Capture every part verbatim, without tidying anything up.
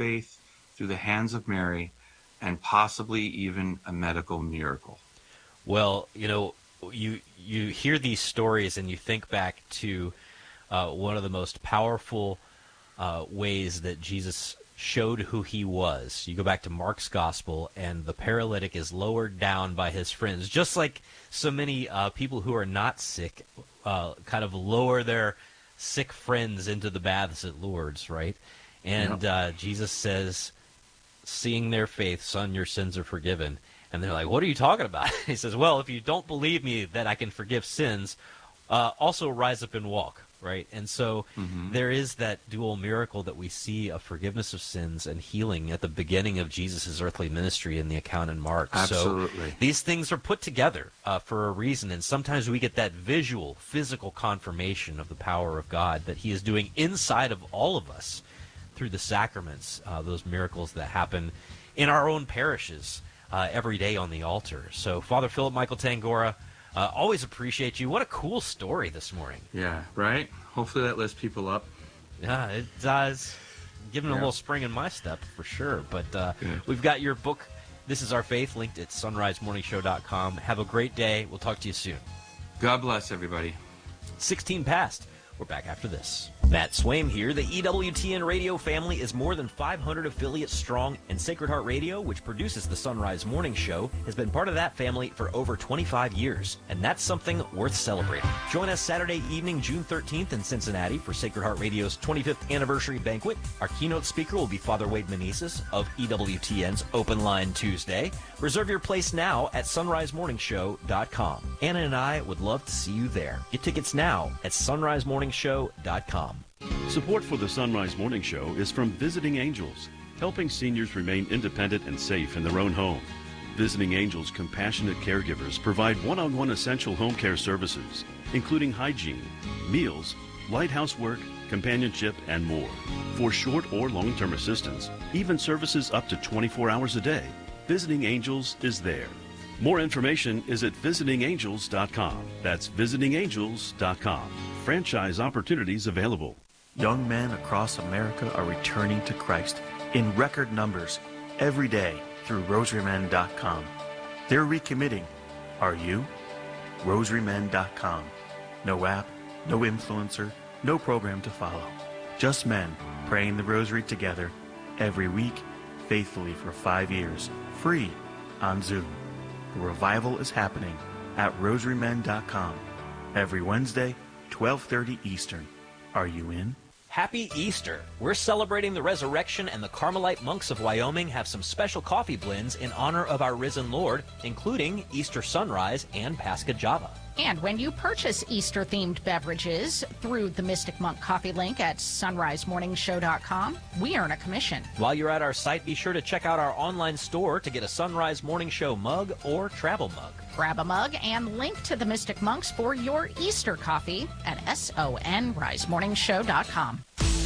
faith through the hands of Mary, and possibly even a medical miracle. Well, you know, you you hear these stories and you think back to uh, one of the most powerful uh, ways that Jesus showed who he was. You go back to Mark's gospel, and the paralytic is lowered down by his friends, just like so many uh, people who are not sick uh, kind of lower their sick friends into the baths at Lourdes, right? And yep. uh, Jesus says, seeing their faith, son, your sins are forgiven. And they're like, what are you talking about? He says, well, if you don't believe me that I can forgive sins, uh, also rise up and walk, right? And so mm-hmm. there is that dual miracle that we see of forgiveness of sins and healing at the beginning of Jesus' earthly ministry in the account in Mark. Absolutely. So these things are put together uh, for a reason, and sometimes we get that visual, physical confirmation of the power of God that he is doing inside of all of us through the sacraments, uh, those miracles that happen in our own parishes uh, every day on the altar. So, Father Philip Michael Tangora, uh, always appreciate you. What a cool story this morning. Yeah, right? Hopefully that lifts people up. Yeah, it does. Giving yeah. a little spring in my step for sure. But uh, we've got your book, This Is Our Faith, linked at sunrise morning show dot com. Have a great day. We'll talk to you soon. God bless everybody. sixteen past. We're back after this. Matt Swaim here. The E W T N radio family is more than five hundred affiliates strong, and Sacred Heart Radio, which produces the Sunrise Morning Show, has been part of that family for over twenty-five years, and that's something worth celebrating. Join us Saturday evening, June thirteenth in Cincinnati for Sacred Heart Radio's twenty-fifth anniversary banquet. Our keynote speaker will be Father Wade Meneses of E W T N's Open Line Tuesday. Reserve your place now at sunrise morning show dot com. Anna and I would love to see you there. Get tickets now at sunrise morning show dot com. Support for the Sunrise Morning Show is from Visiting Angels, helping seniors remain independent and safe in their own home. Visiting Angels compassionate caregivers provide one-on-one essential home care services, including hygiene, meals, light housework, companionship, and more. For short or long-term assistance, even services up to twenty-four hours a day, Visiting Angels is there. More information is at visiting angels dot com. That's visiting angels dot com. Franchise opportunities available. Young men across America are returning to Christ in record numbers every day through rosary men dot com. They're recommitting. Are you? rosary men dot com. No app, no influencer, no program to follow. Just men praying the rosary together every week, faithfully for five years, free on Zoom. The revival is happening at rosary men dot com every Wednesday, twelve thirty Eastern. Are you in? Happy Easter! We're celebrating the resurrection, and the Carmelite monks of Wyoming have some special coffee blends in honor of our risen Lord, including Easter Sunrise and Pascha Java. And when you purchase Easter-themed beverages through the Mystic Monk coffee link at sunrise morning show dot com, we earn a commission. While you're at our site, be sure to check out our online store to get a Sunrise Morning Show mug or travel mug. Grab a mug and link to the Mystic Monks for your Easter coffee at sunrise morning show dot com.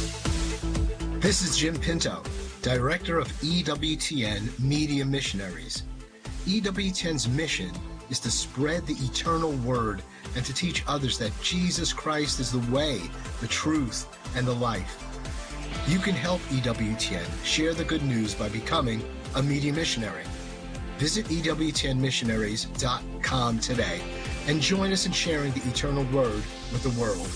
This is Jim Pinto, Director of E W T N Media Missionaries. E W T N's mission is to spread the eternal word and to teach others that Jesus Christ is the way, the truth, and the life. You can help E W T N share the good news by becoming a media missionary. Visit E W T N missionaries dot com today and join us in sharing the eternal word with the world.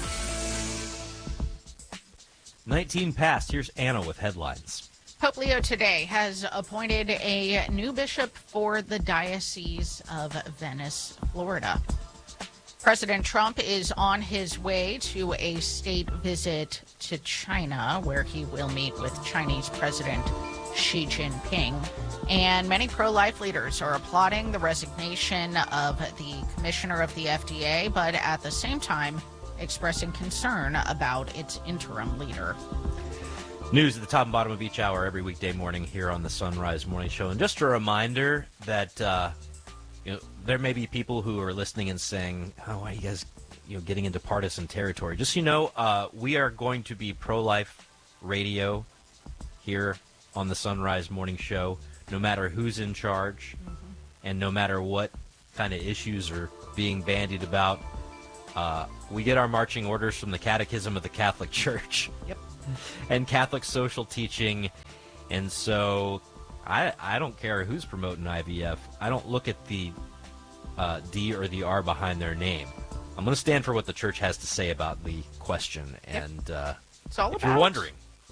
nineteen past. Here's Anna with headlines. Pope Leo today has appointed a new bishop for the Diocese of Venice, Florida. President Trump is on his way to a state visit to China, where he will meet with Chinese President Xi Jinping. And many pro-life leaders are applauding the resignation of the commissioner of the F D A, but at the same time expressing concern about its interim leader. News at the top and bottom of each hour every weekday morning here on the Sunrise Morning Show. And just a reminder that uh, you know, there may be people who are listening and saying, oh, why are you guys you know, getting into partisan territory? Just so you know, uh, we are going to be pro-life radio here on the Sunrise Morning Show, no matter who's in charge, mm-hmm. and no matter what kind of issues are being bandied about. Uh, we get our marching orders from the Catechism of the Catholic Church. Yep. and Catholic social teaching. And so I I don't care who's promoting I V F. I don't look at the uh, D or the R behind their name. I'm going to stand for what the church has to say about the question. And uh, It's all if about you're wondering,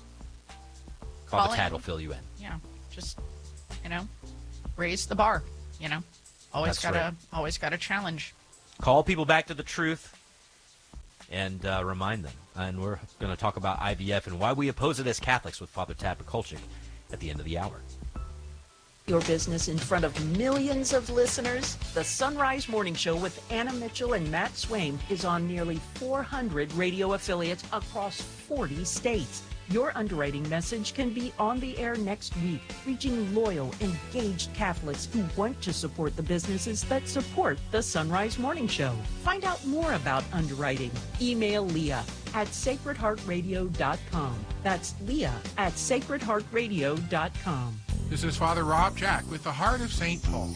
Father Calling- Tad will fill you in. Yeah, just, you know, raise the bar, you know. Always That's gotta right. always gotta challenge. Call people back to the truth and uh, remind them. And we're going to talk about I V F and why we oppose it as Catholics with Father Tad Mikulczyk at the end of the hour. Your business in front of millions of listeners. The Sunrise Morning Show with Anna Mitchell and Matt Swain is on nearly four hundred radio affiliates across forty states. Your underwriting message can be on the air next week, reaching loyal, engaged Catholics who want to support the businesses that support the Sunrise Morning Show. Find out more about underwriting. Email Leah at sacred heart radio dot com. That's Leah at sacred heart radio dot com. This is Father Rob Jack with the Heart of Saint Paul.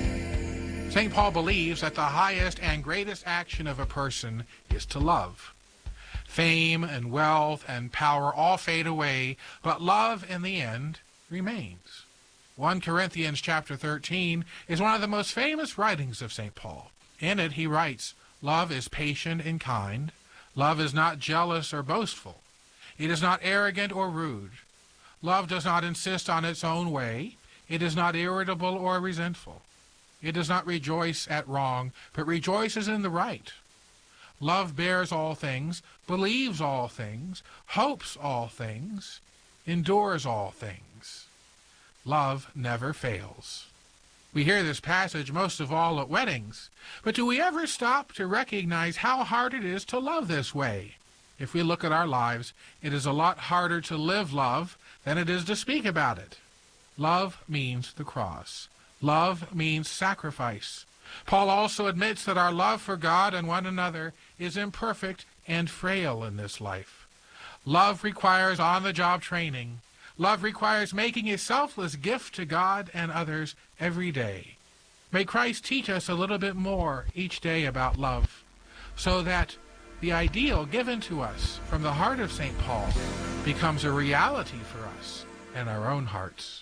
Saint Paul believes that the highest and greatest action of a person is to love. Fame and wealth and power all fade away, but love in the end remains. First Corinthians chapter thirteen is one of the most famous writings of Saint Paul. In it he writes, "Love is patient and kind. Love is not jealous or boastful. It is not arrogant or rude. Love does not insist on its own way. It is not irritable or resentful. It does not rejoice at wrong, but rejoices in the right. Love bears all things, believes all things, hopes all things, endures all things. Love never fails." We hear this passage most of all at weddings, but do we ever stop to recognize how hard it is to love this way? If we look at our lives, it is a lot harder to live love than it is to speak about it. Love means the cross. Love means sacrifice. Paul also admits that our love for God and one another is imperfect and frail in this life. Love requires on-the-job training. Love requires making a selfless gift to God and others every day. May Christ teach us a little bit more each day about love, so that the ideal given to us from the heart of Saint Paul becomes a reality for us in our own hearts.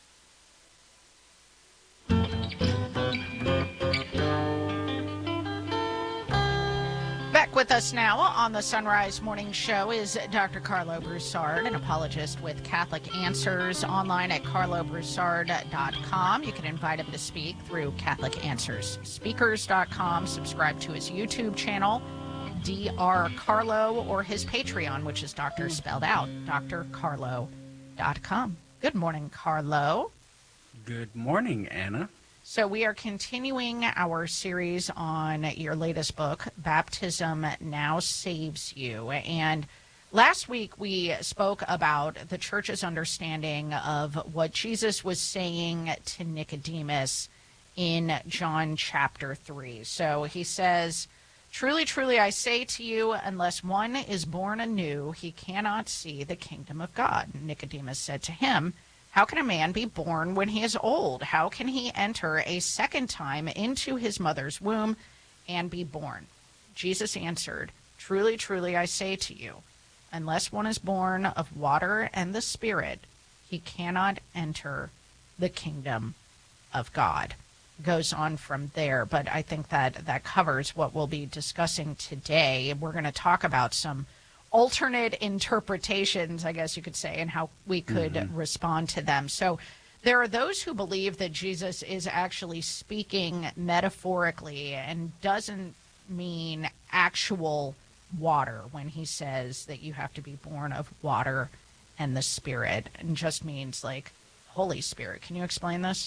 Back with us now on the Sunrise Morning Show is Doctor Carlo Broussard, an apologist with Catholic Answers, online at carlo broussard dot com. You can invite him to speak through catholic answers speakers dot com. Subscribe to his YouTube channel, D R Carlo, or his Patreon, which is Doctor spelled out, d r carlo dot com. Good morning, Carlo. Good morning, Anna. So we are continuing our series on your latest book, Baptism Now Saves You. And last week we spoke about the church's understanding of what Jesus was saying to Nicodemus in John chapter three. So he says, "Truly, truly, I say to you, unless one is born anew, he cannot see the kingdom of God." Nicodemus said to him, "How can a man be born when he is old? How can he enter a second time into his mother's womb and be born?" Jesus answered, "Truly, truly, I say to you, unless one is born of water and the Spirit, he cannot enter the kingdom of God." Goes on from there, but I think that that covers what we'll be discussing today. We're going to talk about some alternate interpretations, I guess you could say, and how we could mm-hmm. respond to them. So there are those who believe that Jesus is actually speaking metaphorically and doesn't mean actual water when he says that you have to be born of water and the Spirit, and just means like Holy Spirit. Can you explain this?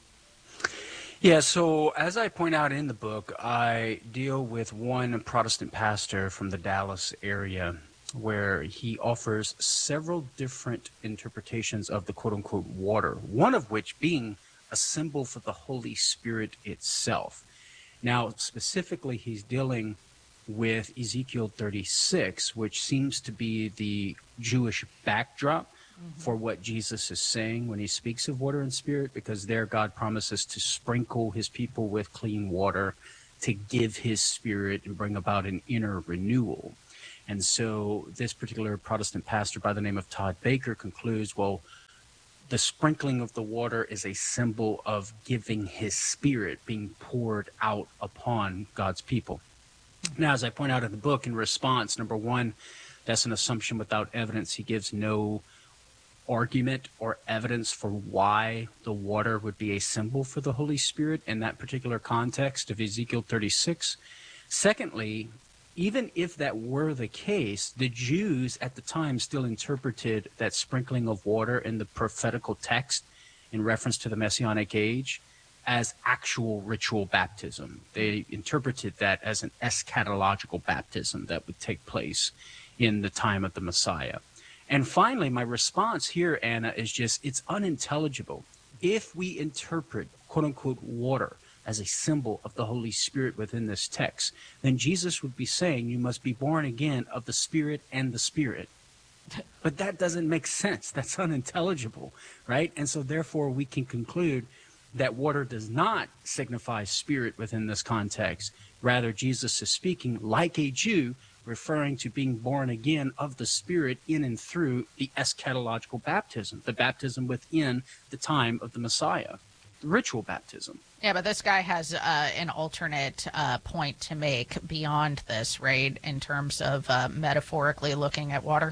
Yeah, so as I point out in the book, I deal with one Protestant pastor from the Dallas area where he offers several different interpretations of the quote-unquote water, one of which being a symbol for the Holy Spirit itself. Now, specifically, he's dealing with Ezekiel thirty-six, which seems to be the Jewish backdrop Mm-hmm. for what Jesus is saying when he speaks of water and spirit, because there God promises to sprinkle his people with clean water, to give his spirit and bring about an inner renewal. And so this particular Protestant pastor by the name of Todd Baker concludes, well, the sprinkling of the water is a symbol of giving his spirit being poured out upon God's people. Now, as I point out in the book, in response, number one, that's an assumption without evidence. He gives no argument or evidence for why the water would be a symbol for the Holy Spirit in that particular context of Ezekiel thirty-six. Secondly, even if that were the case, the Jews at the time still interpreted that sprinkling of water in the prophetical text in reference to the Messianic age as actual ritual baptism. They interpreted that as an eschatological baptism that would take place in the time of the Messiah. And finally, my response here, Anna, is just, it's unintelligible. If we interpret, quote-unquote, water as a symbol of the Holy Spirit within this text, then Jesus would be saying you must be born again of the Spirit and the Spirit. But that doesn't make sense. That's unintelligible, right? And so therefore we can conclude that water does not signify spirit within this context. Rather, Jesus is speaking like a Jew, referring to being born again of the Spirit in and through the eschatological baptism, the baptism within the time of the Messiah, the ritual baptism. Yeah, but this guy has uh, an alternate uh, point to make beyond this, right, in terms of uh, metaphorically looking at water?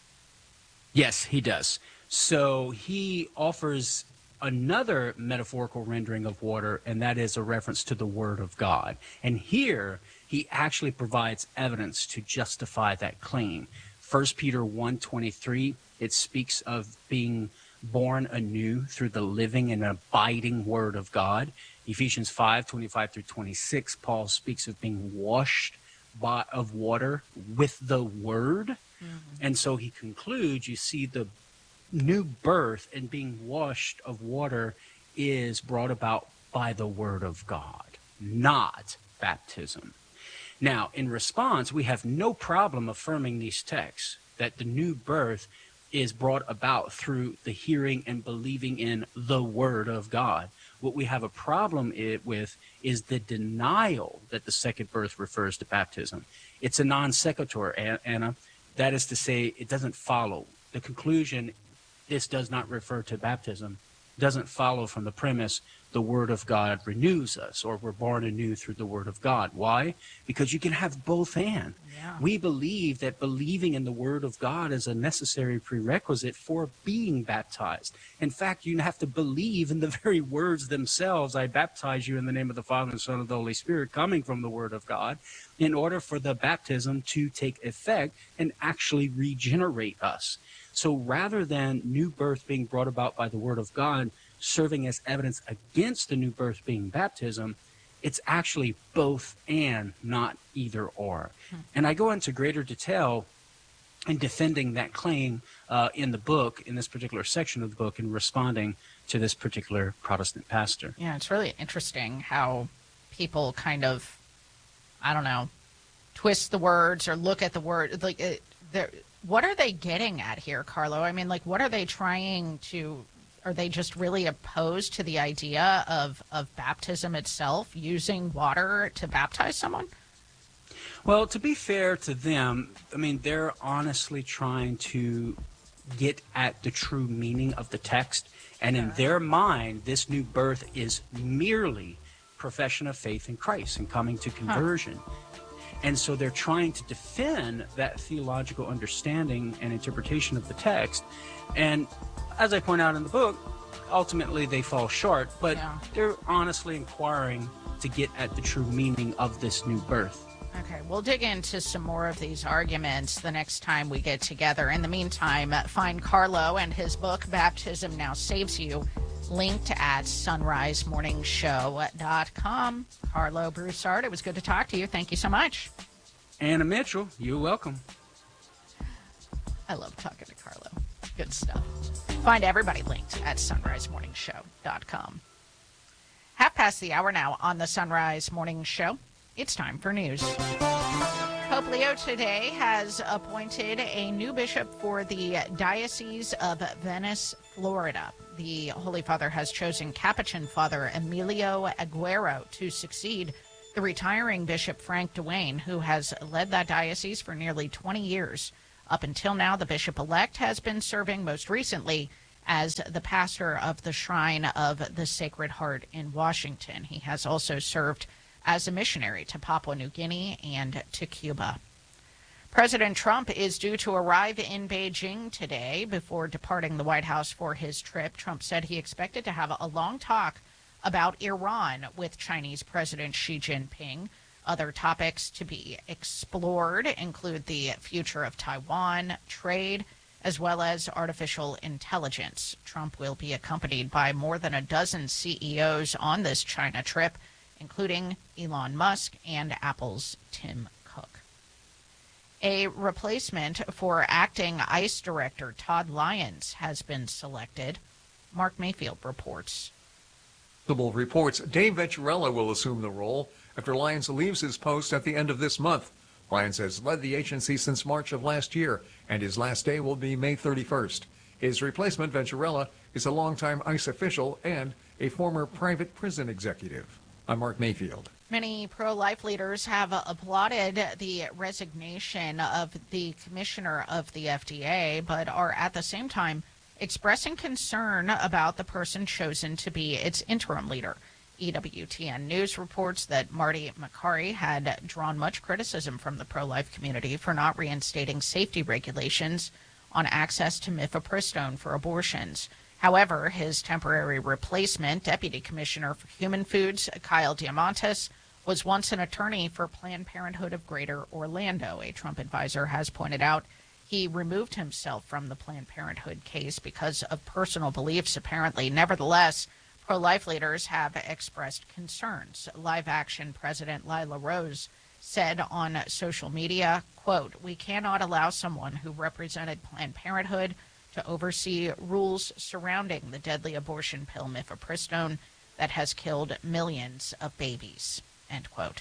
Yes, he does. So he offers another metaphorical rendering of water, and that is a reference to the Word of God. And here, he actually provides evidence to justify that claim. First Peter one twenty-three, it speaks of being born anew through the living and abiding Word of God. Ephesians five twenty-five through twenty-six, Paul speaks of being washed by, of water with the Word. Mm-hmm. And so he concludes, you see, the new birth and being washed of water is brought about by the Word of God, not baptism. Now, in response, we have no problem affirming these texts, that the new birth is brought about through the hearing and believing in the Word of God. What we have a problem it with is the denial that the second birth refers to baptism. It's a non sequitur, Anna. That is to say, it doesn't follow. The conclusion, this does not refer to baptism, doesn't follow from the premise the Word of God renews us, or we're born anew through the Word of God. Why? Because you can have both and. Yeah. We believe that believing in the Word of God is a necessary prerequisite for being baptized. In fact, you have to believe in the very words themselves, I baptize you in the name of the Father and Son and the Holy Spirit, coming from the Word of God, in order for the baptism to take effect and actually regenerate us. So rather than new birth being brought about by the Word of God, serving as evidence against the new birth being baptism, it's actually both and, not either or. Hmm. And I go into greater detail in defending that claim uh, in the book, in this particular section of the book, in responding to this particular Protestant pastor. Yeah, it's really interesting how people kind of, I don't know, twist the words or look at the word. Like, it, they're, what are they getting at here, Carlo? I mean, like, what are they trying to... Are they just really opposed to the idea of, of baptism itself, using water to baptize someone? Well, to be fair to them, I mean, they're honestly trying to get at the true meaning of the text. And in their mind, this new birth is merely profession of faith in Christ and coming to conversion. Huh. And so they're trying to defend that theological understanding and interpretation of the text. And as I point out in the book, ultimately they fall short, but yeah. They're honestly inquiring to get at the true meaning of this new birth. Okay, we'll dig into some more of these arguments the next time we get together. In the meantime, find Carlo and his book, Baptism Now Saves You, linked at sunrise morning show dot com. Carlo Broussard, it was good to talk to you. Thank you so much. Anna Mitchell, you're welcome. I love talking to Carlo. Good stuff. Find everybody linked at sunrise morning show dot com. Half past the hour now on the Sunrise Morning Show. It's time for news. Pope Leo today has appointed a new bishop for the Diocese of Venice, Florida. The Holy Father has chosen Capuchin Father Emilio Aguero to succeed The retiring Bishop Frank Duane, who has led that diocese for nearly twenty years. Up until now, the bishop-elect has been serving most recently as the pastor of the Shrine of the Sacred Heart in Washington. He has also served as a missionary to Papua New Guinea and to Cuba. President Trump is due to arrive in Beijing today before departing the White House for his trip. Trump said he expected to have a long talk about Iran with Chinese President Xi Jinping. Other topics to be explored include the future of Taiwan, trade, as well as artificial intelligence. Trump will be accompanied by more than a dozen C E Os on this China trip, including Elon Musk and Apple's Tim Cook. A replacement for acting ICE Director Todd Lyons has been selected. Mark Mayfield reports. Multiple reports Dave Venturella will assume the role after Lyons leaves his post at the end of this month. Lyons has led the agency since March of last year, and his last day will be May thirty-first. His replacement, Venturella, is a longtime ICE official and a former private prison executive. I'm Mark Mayfield. Many pro-life leaders have applauded the resignation of the commissioner of the F D A, but are at the same time expressing concern about the person chosen to be its interim leader. E W T N News reports that Marty Makary had drawn much criticism from the pro-life community for not reinstating safety regulations on access to mifepristone for abortions. However, his temporary replacement, Deputy Commissioner for Human Foods, Kyle Diamantis, was once an attorney for Planned Parenthood of Greater Orlando. A Trump advisor has pointed out he removed himself from the Planned Parenthood case because of personal beliefs, apparently. Nevertheless, pro-life leaders have expressed concerns. Live Action President Lila Rose said on social media, quote, "We cannot allow someone who represented Planned Parenthood to oversee rules surrounding the deadly abortion pill mifepristone that has killed millions of babies," end quote.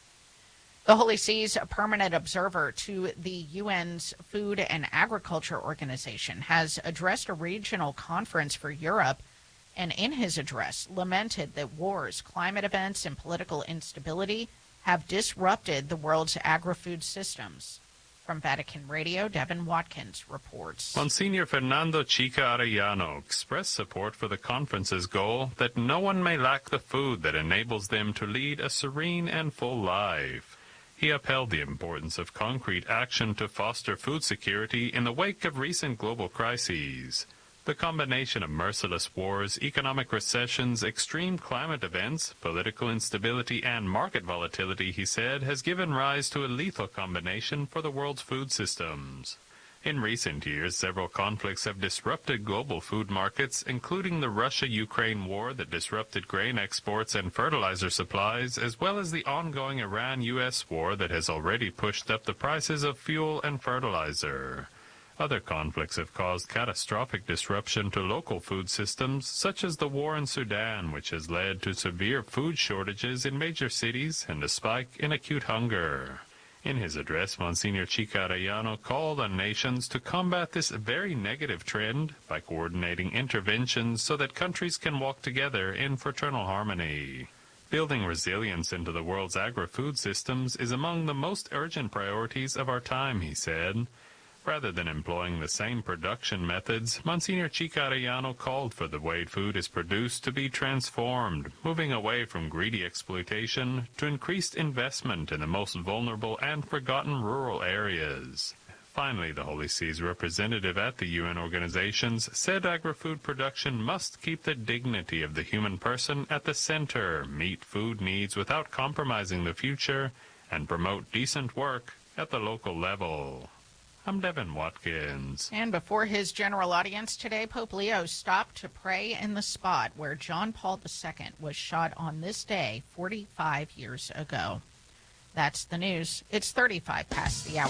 The Holy See's permanent observer to the U N's Food and Agriculture Organization has addressed a regional conference for Europe, and in his address lamented that wars, climate events, and political instability have disrupted the world's agri-food systems. From Vatican Radio, Devin Watkins reports. Monsignor Fernando Chica Arellano expressed support for the conference's goal that no one may lack the food that enables them to lead a serene and full life. He upheld the importance of concrete action to foster food security in the wake of recent global crises. The combination of merciless wars, economic recessions, extreme climate events, political instability, and market volatility, he said, has given rise to a lethal combination for the world's food systems. In recent years, several conflicts have disrupted global food markets, including the Russia-Ukraine war that disrupted grain exports and fertilizer supplies, as well as the ongoing Iran-U S war that has already pushed up the prices of fuel and fertilizer. Other conflicts have caused catastrophic disruption to local food systems, such as the war in Sudan, which has led to severe food shortages in major cities and a spike in acute hunger. In his address, Monsignor Chica Arellano called on nations to combat this very negative trend by coordinating interventions so that countries can walk together in fraternal harmony. Building resilience into the world's agri-food systems is among the most urgent priorities of our time, he said. Rather than employing the same production methods, Monsignor Chica Arellano called for the way food is produced to be transformed, moving away from greedy exploitation to increased investment in the most vulnerable and forgotten rural areas. Finally, the Holy See's representative at the U N organizations said agri-food production must keep the dignity of the human person at the center, meet food needs without compromising the future, and promote decent work at the local level. I'm Devin Watkins. And before his general audience today, Pope Leo stopped to pray in the spot where John Paul the Second was shot on this day forty-five years ago. That's the news. It's thirty-five past the hour.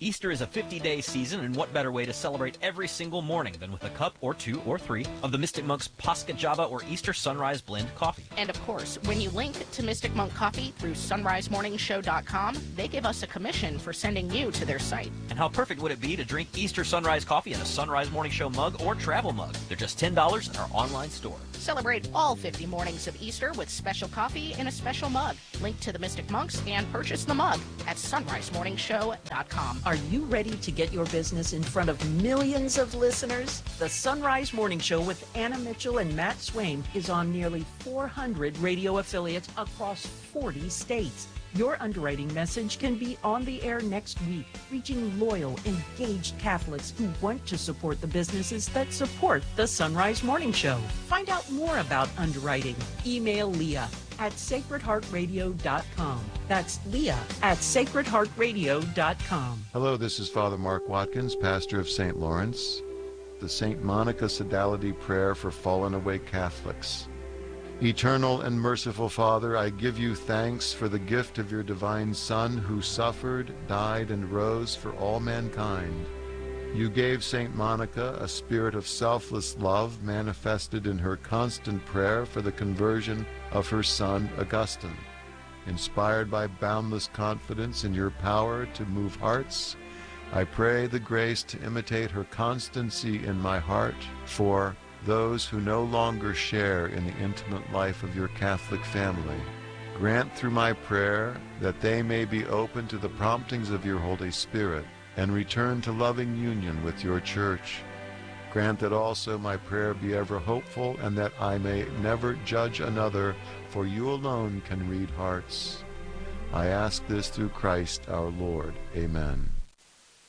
Easter is a fifty-day season, and what better way to celebrate every single morning than with a cup or two or three of the Mystic Monk's Posca Java or Easter Sunrise Blend coffee. And of course, when you link to Mystic Monk Coffee through sunrise morning show dot com, they give us a commission for sending you to their site. And how perfect would it be to drink Easter Sunrise coffee in a Sunrise Morning Show mug or travel mug? They're just ten dollars in our online store. Celebrate all fifty mornings of Easter with special coffee in a special mug. Link to the Mystic Monks and purchase the mug at sunrise morning show dot com. Are you ready to get your business in front of millions of listeners? The Sunrise Morning Show with Anna Mitchell and Matt Swaim is on nearly four hundred radio affiliates across forty states. Your underwriting message can be on the air next week, reaching loyal, engaged Catholics who want to support the businesses that support the Sunrise Morning Show. Find out more about underwriting. Email Leah at sacred heart radio dot com. That's Leah at sacred heart radio dot com. Hello, this is Father Mark Watkins, pastor of Saint Lawrence. The Saint Monica Sodality Prayer for Fallen Away Catholics. Eternal and merciful Father, I give you thanks for the gift of your divine Son who suffered, died, and rose for all mankind. You gave Saint Monica a spirit of selfless love manifested in her constant prayer for the conversion of her son Augustine. Inspired by boundless confidence in your power to move hearts, I pray the grace to imitate her constancy in my heart for those who no longer share in the intimate life of your Catholic family. Grant through my prayer that they may be open to the promptings of your Holy Spirit and return to loving union with your Church. Grant that also my prayer be ever hopeful and that I may never judge another, for you alone can read hearts. I ask this through Christ our Lord. Amen.